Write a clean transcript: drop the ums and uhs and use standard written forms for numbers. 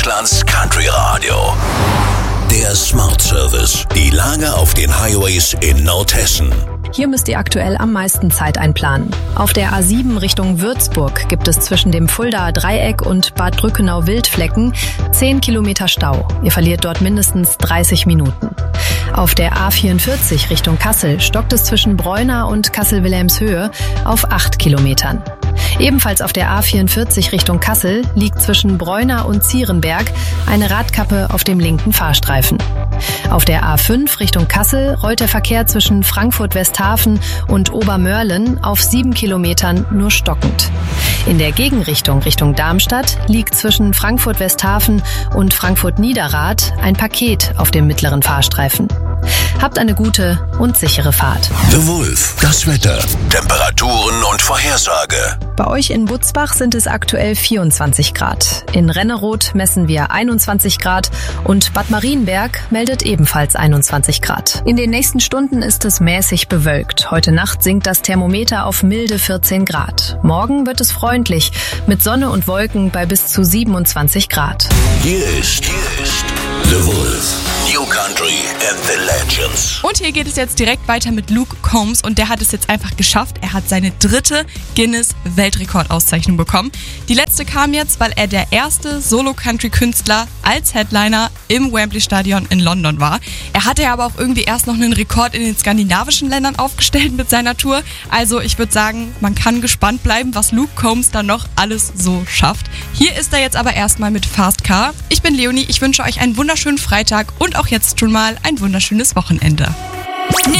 Deutschlands Country Radio. Der Smart Service. Die Lage auf den Highways in Nordhessen. Hier müsst ihr aktuell am meisten Zeit einplanen. Auf der A7 Richtung Würzburg gibt es zwischen dem Fuldaer Dreieck und Bad Brückenau-Wildflecken 10 Kilometer Stau. Ihr verliert dort mindestens 30 Minuten. Auf der A44 Richtung Kassel stockt es zwischen Breuna und Kassel-Wilhelmshöhe auf 8 Kilometern. Ebenfalls auf der A44 Richtung Kassel liegt zwischen Breuna und Zierenberg eine Radkappe auf dem linken Fahrstreifen. Auf der A5 Richtung Kassel rollt der Verkehr zwischen Frankfurt-Westhafen und Obermörlen auf 7 Kilometern nur stockend. In der Gegenrichtung Richtung Darmstadt liegt zwischen Frankfurt-Westhafen und Frankfurt-Niederrad ein Paket auf dem mittleren Fahrstreifen. Habt eine gute und sichere Fahrt. The Wolf, das Wetter, Temperaturen und Vorhersage. Bei euch in Butzbach sind es aktuell 24 Grad. In Renneroth messen wir 21 Grad und Bad Marienberg meldet ebenfalls 21 Grad. In den nächsten Stunden ist es mäßig bewölkt. Heute Nacht sinkt das Thermometer auf milde 14 Grad. Morgen wird es freundlich mit Sonne und Wolken bei bis zu 27 Grad. Hier ist The Wolf. New Country and the Legends. Und hier geht es jetzt direkt weiter mit Luke Combs und der hat es jetzt einfach geschafft. Er hat seine 3. Guinness-Weltrekordauszeichnung bekommen. Die letzte kam jetzt, weil er der erste Solo-Country-Künstler als Headliner im Wembley-Stadion in London war. Er hatte aber auch irgendwie erst noch einen Rekord in den skandinavischen Ländern aufgestellt mit seiner Tour. Also ich würde sagen, man kann gespannt bleiben, was Luke Combs dann noch alles so schafft. Hier ist er jetzt aber erstmal mit Fast Car. Ich bin Leonie, ich wünsche euch einen wunderschönen Freitag und auch jetzt schon mal ein wunderschönes Wochenende. New